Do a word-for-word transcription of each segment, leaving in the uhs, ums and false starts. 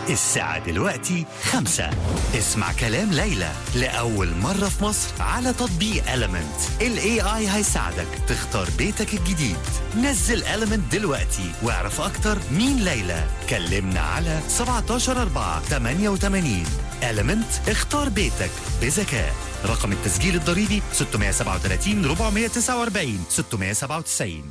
الساعة دلوقتي خمسة. اسمع كلام ليلى لأول مرة في مصر على تطبيق Element. ال إيه آي هيساعدك تختار بيتك الجديد. نزل Element دلوقتي واعرف أكتر مين ليلى. كلمنا على سبعتاشر أربعة ثمانية وثمانين. Element، اختار بيتك بذكاء. رقم التسجيل الضريبي ستة سبعة ثلاثة أربعة تسعة أربعة ستة سبعة تسعة.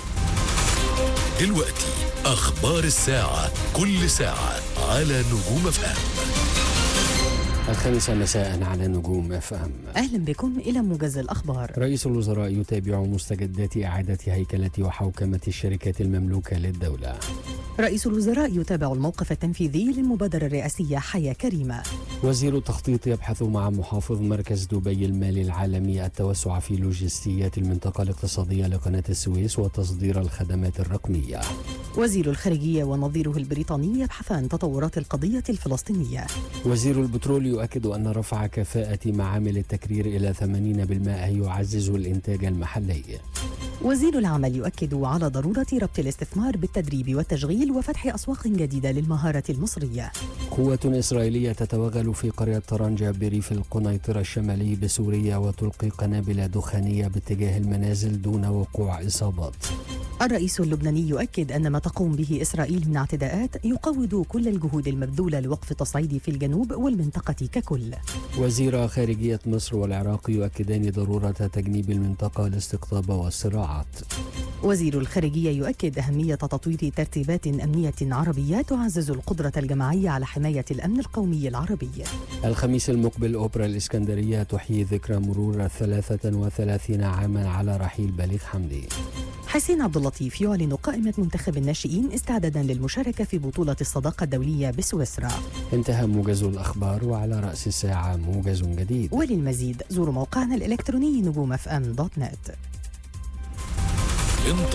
دلوقتي أخبار الساعة، كل ساعة على نجوم اف ام. الخامسة مساء على نجوم اف ام. أهلا بكم إلى موجز الأخبار. رئيس الوزراء يتابع مستجدات إعادة هيكلة وحوكمة الشركات المملوكة للدولة. رئيس الوزراء يتابع الموقف التنفيذي للمبادرة الرئاسية حياة كريمة. وزير التخطيط يبحث مع محافظ مركز دبي المالي العالمي التوسع في لوجستيات المنطقة الاقتصادية لقناة السويس وتصدير الخدمات الرقمية. وزير الخارجية ونظيره البريطاني يبحثان تطورات القضية الفلسطينية. وزير البترول يؤكد أن رفع كفاءة معامل التكرير إلى ثمانين بالمئة يعزز الإنتاج المحلي. وزير العمل يؤكد على ضرورة ربط الاستثمار بالتدريب والتشغيل وفتح أسواق جديدة للمهارة المصرية. قوة إسرائيلية تتوغل في قرية طرنجة بريف القنيطرة الشمالي بسوريا وتلقي قنابل دخانية باتجاه المنازل دون وقوع إصابات. الرئيس اللبناني يؤكد أن ما تقوم به إسرائيل من اعتداءات يقوض كل الجهود المبذولة لوقف التصعيد في الجنوب والمنطقة ككل. وزير خارجية مصر والعراق يؤكدان ضرورة تجنيب المنطقة لاستقطاب والصراعات. وزير الخارجية يؤكد أهمية تطوير ترتيبات أمنية عربية تعزز القدرة الجماعية على حماية الأمن القومي العربي. الخميس المقبل أوبرا الإسكندرية تحيي ذكرى مرور ثلاثة وثلاثين عاما على رحيل بليغ حمدي. حسين عبد اللطيف يعلن قائمة منتخب الناشئين استعدادا للمشاركة في بطولة الصداقة الدولية بسويسرا. انتهى موجز الأخبار، وعلى رأس الساعة موجز جديد. وللمزيد زوروا موقعنا الإلكتروني نجوم اف ام دوت نت.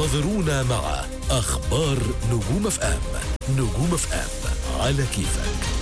انتظرونا مع أخبار نجوم اف ام. نجوم اف ام على كيفك.